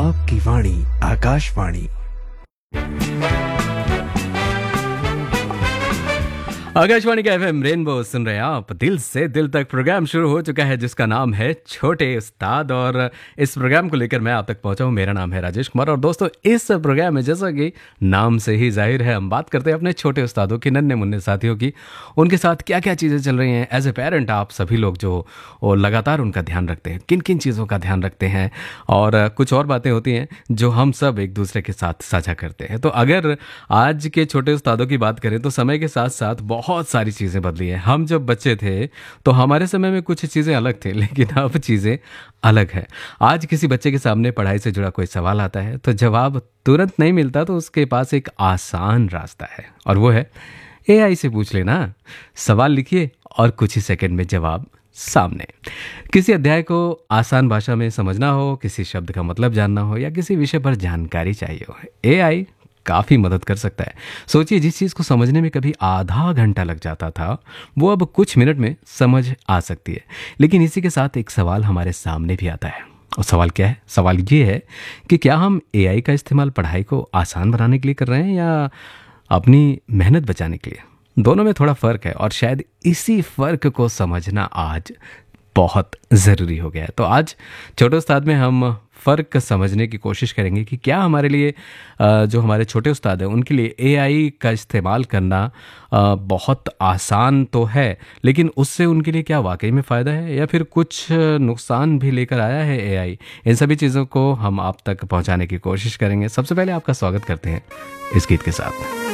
आपकी वाणी आकाशवाणी। आकाशवाणी का FM rainbow सुन रहे हैं आप। दिल से दिल तक प्रोग्राम शुरू हो चुका है जिसका नाम है छोटे उस्ताद, और इस प्रोग्राम को लेकर मैं आप तक पहुंचा हूं। मेरा नाम है राजेश कुमार, और दोस्तों इस प्रोग्राम में जैसा कि नाम से ही जाहिर है हम बात करते हैं अपने छोटे उस्तादों की, नन्हे मुन्ने साथियों की। उनके साथ क्या क्या चीज़ें चल रही हैं। एज ए पेरेंट आप सभी लोग जो वो लगातार उनका ध्यान रखते हैं, किन किन चीज़ों का ध्यान रखते हैं, और कुछ और बातें होती हैं जो हम सब एक दूसरे के साथ साझा करते हैं। तो अगर आज के छोटे उस्तादों की बात करें तो समय के साथ साथ बहुत सारी चीज़ें बदली हैं। हम जब बच्चे थे तो हमारे समय में कुछ चीज़ें अलग थे, लेकिन अब चीज़ें अलग है। आज किसी बच्चे के सामने पढ़ाई से जुड़ा कोई सवाल आता है तो जवाब तुरंत नहीं मिलता, तो उसके पास एक आसान रास्ता है, और वो है एआई से पूछ लेना। सवाल लिखिए और कुछ ही सेकंड में जवाब सामने। किसी अध्याय को आसान भाषा में समझना हो, किसी शब्द का मतलब जानना हो, या किसी विषय पर जानकारी चाहिए हो, एआई काफ़ी मदद कर सकता है। सोचिए, जिस चीज़ को समझने में कभी आधा घंटा लग जाता था वो अब कुछ मिनट में समझ आ सकती है। लेकिन इसी के साथ एक सवाल हमारे सामने भी आता है, और सवाल क्या है? सवाल ये है कि क्या हम एआई का इस्तेमाल पढ़ाई को आसान बनाने के लिए कर रहे हैं या अपनी मेहनत बचाने के लिए? दोनों में थोड़ा फ़र्क है, और शायद इसी फ़र्क को समझना आज बहुत ज़रूरी हो गया है। तो आज छोटे उस्ताद में हम फ़र्क समझने की कोशिश करेंगे कि क्या हमारे लिए जो हमारे छोटे उस्ताद हैं उनके लिए एआई का इस्तेमाल करना बहुत आसान तो है, लेकिन उससे उनके लिए क्या वाकई में फ़ायदा है या फिर कुछ नुकसान भी लेकर आया है एआई। इन सभी चीज़ों को हम आप तक पहुंचाने की कोशिश करेंगे। सबसे पहले आपका स्वागत करते हैं इस गीत के साथ।